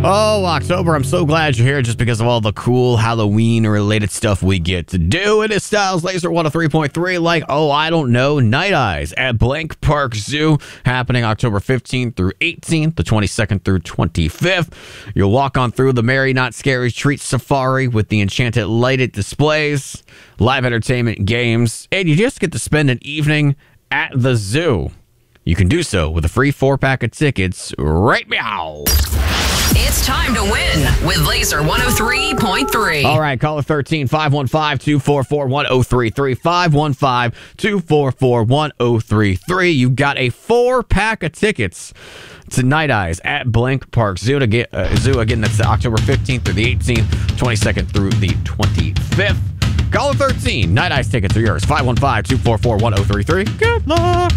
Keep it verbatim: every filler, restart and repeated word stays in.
Oh, October, I'm so glad you're here just because of all the cool Halloween-related stuff we get to do. It is Styles Laser one oh three point three, like, oh, I don't know, Night Eyes at Blank Park Zoo, happening October fifteenth through eighteenth, the twenty-second through twenty-fifth. You'll walk on through the Merry Not Scary Treat Safari with the enchanted lighted displays, live entertainment, games, and you just get to spend an evening at the zoo. You can do so with a free four-pack of tickets right meow. It's time to win with Laser one oh three point three. All right, caller thirteen, five one five, two four four, one oh three three, five one five, two four four, one oh three three. You've got a four-pack of tickets to Night Eyes at Blank Park Zoo. To get, uh, Zoo. Again, that's October fifteenth through the eighteenth, twenty-second through the twenty-fifth. Caller thirteen, Night Eyes tickets are yours. five one five, two four four, one oh three three. Good luck.